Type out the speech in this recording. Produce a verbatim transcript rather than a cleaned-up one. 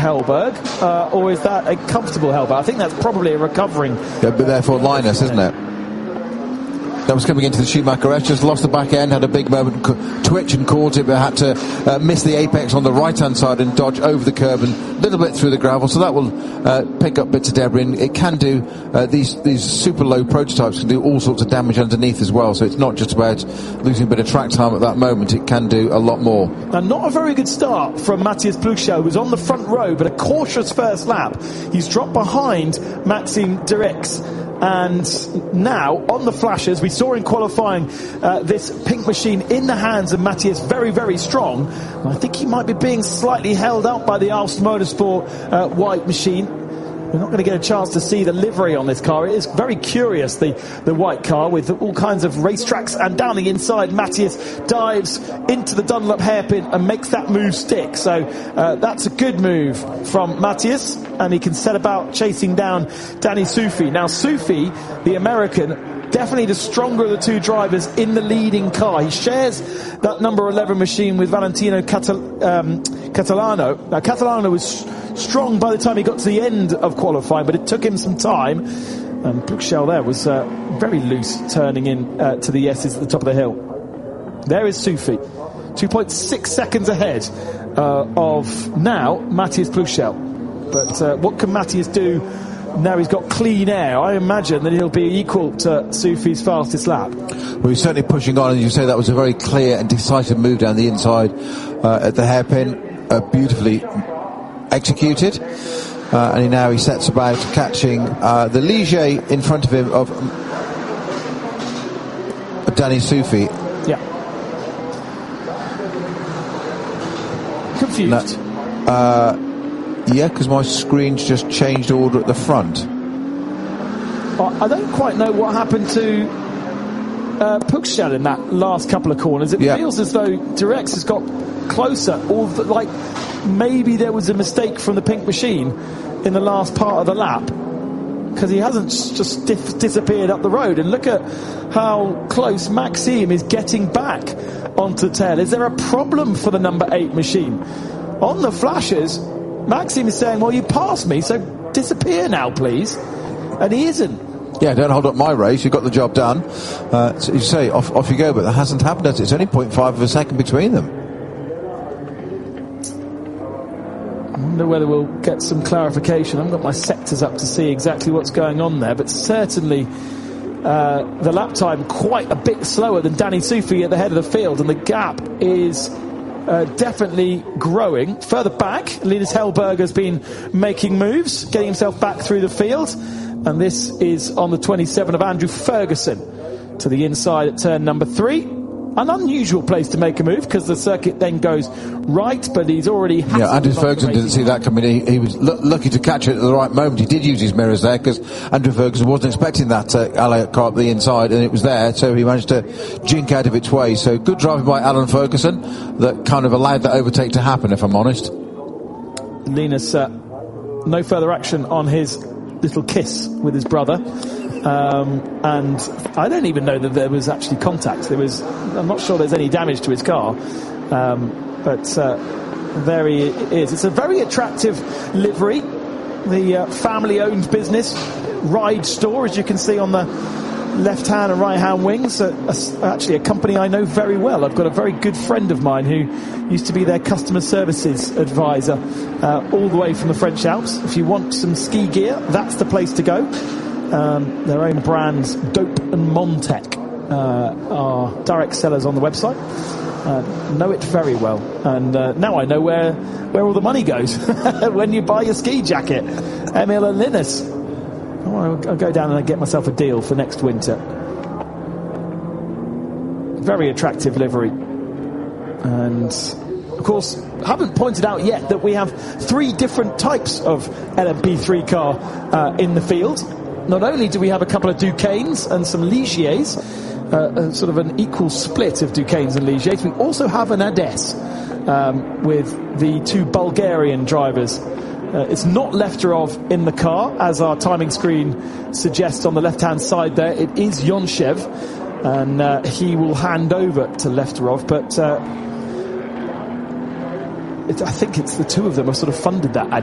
Hellberg, uh, or is that a comfortable Hellberg? I think that's probably a recovering. Yeah, but therefore Linus, isn't it? That was coming into the Schumacher S, just lost the back end, had a big moment, twitch and caught it, but had to uh, miss the apex on the right-hand side and dodge over the curb and a little bit through the gravel, so that will uh, pick up bits of debris. And it can do, uh, these these super low prototypes can do all sorts of damage underneath as well, so it's not just about losing a bit of track time at that moment, it can do a lot more. Now, not a very good start from Matthias Plugschel, who was on the front row, but a cautious first lap. He's dropped behind Maxime Direks. And now, on the flashes, we saw in qualifying uh, this pink machine in the hands of Matthias, very, very strong. And I think he might be being slightly held up by the Alst Motorsport uh, white machine. We're not going to get a chance to see the livery on this car. It is very curious, the, the white car, with all kinds of racetracks. And down the inside, Matthias dives into the Dunlop hairpin and makes that move stick. So uh, that's a good move from Matthias. And he can set about chasing down Danny Sufi. Now, Sufi, the American, definitely the stronger of the two drivers in the leading car. He shares that number eleven machine with Valentino Catal- um, Catalano. Now, Catalano was strong by the time he got to the end of qualifying, but it took him some time. And Plugschel there was uh, very loose turning in uh, to the S's at the top of the hill. There is Sufi, two point six seconds ahead uh, of now Matthias Plugschel. But uh, what can Matthias do now he's got clean air? I imagine that he'll be equal to Sufi's fastest lap. Well, he's certainly pushing on, and you say that was a very clear and decisive move down the inside uh, at the hairpin, uh, beautifully executed. Uh, and he now he sets about catching uh, the Ligier in front of him of uh, Danny Sufi. Yeah. Confused. No, uh, yeah, because my screen's just changed order at the front. I don't quite know what happened to uh, Plugschel in that last couple of corners. It yeah. feels as though Direks has got closer, or the, like maybe there was a mistake from the pink machine in the last part of the lap, because he hasn't just dif- disappeared up the road. And look at how close Maxime is getting back onto the tail. Is there a problem for the number eight machine? On the flashes, Maxime is saying, well, you passed me, so disappear now, please. And he isn't. Yeah, don't hold up my race, you got the job done. Uh, so you say, off, off you go, but that hasn't happened. It's only zero point five of a second between them. I wonder whether we'll get some clarification. I haven't got my sectors up to see exactly what's going on there, but certainly uh, the lap time quite a bit slower than Danny Sufi at the head of the field, and the gap is Uh, definitely growing. Further back, Linus Hellberg has been making moves, getting himself back through the field, and this is on the twenty-seven of Andrew Ferguson to the inside at turn number three. An unusual place to make a move, because the circuit then goes right, but he's already... Yeah, Andrew Ferguson didn't see that coming. He, he was l- lucky to catch it at the right moment. He did use his mirrors there, because Andrew Ferguson wasn't expecting that uh, Elliott car up the inside, and it was there, so he managed to jink out of its way. So good driving by Alan Ferguson that kind of allowed that overtake to happen, if I'm honest. Linus, uh, no further action on his little kiss with his brother. Um, and I don't even know that there was actually contact. There was, I'm not sure there's any damage to his car, um, but uh, there he is. It's a very attractive livery, the uh, family-owned business, Ride Store, as you can see on the left-hand and right-hand wings. Uh, uh, actually, a company I know very well. I've got a very good friend of mine who used to be their customer services advisor uh, all the way from the French Alps. If you want some ski gear, that's the place to go. Um, their own brands, Dope and Montec, uh, are direct sellers on the website. Uh, know it very well, and uh, now I know where where all the money goes when you buy your ski jacket. Emil and Linus. Oh, I'll, I'll go down and get myself a deal for next winter. Very attractive livery, and of course, haven't pointed out yet that we have three different types of L M P three car uh, in the field. Not only do we have a couple of Ducanes and some Ligiers, uh, sort of an equal split of Ducanes and Ligiers, we also have an Ades um, with the two Bulgarian drivers. Uh, it's not Lefterov in the car, as our timing screen suggests on the left-hand side there. It is Yonshev, and uh, he will hand over to Lefterov, but uh, it, I think it's the two of them have sort of funded that